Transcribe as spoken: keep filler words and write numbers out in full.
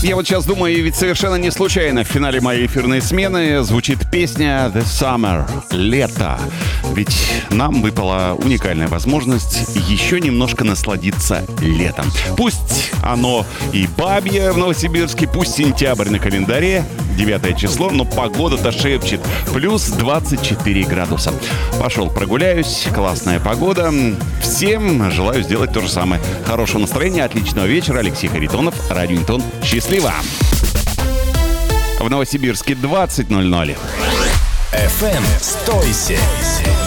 Я вот сейчас думаю, ведь совершенно не случайно в финале моей эфирной смены звучит песня «The Summer» — «Лето». Ведь нам выпала уникальная возможность еще немножко насладиться летом. Пусть оно и бабье в Новосибирске, пусть сентябрь на календаре, девятое число, но погода-то шепчет. Плюс двадцать четыре градуса. Пошел прогуляюсь, классная погода. Всем желаю сделать то же самое. Хорошего настроения, отличного вечера. Алексей Харитонов, Радио Интон. Счастливо! В Новосибирске двадцать ноль ноль. эф эм «Стойся».